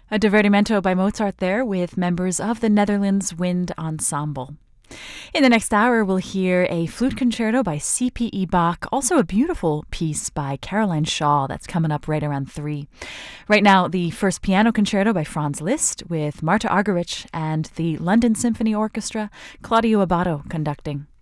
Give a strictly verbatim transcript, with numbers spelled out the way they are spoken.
A divertimento by Mozart there with members of the Netherlands Wind Ensemble. In the next hour, we'll hear a flute concerto by C P E. Bach, also a beautiful piece by Caroline Shaw that's coming up right around three. Right now, the first piano concerto by Franz Liszt with Marta Argerich and the London Symphony Orchestra, Claudio Abbado conducting.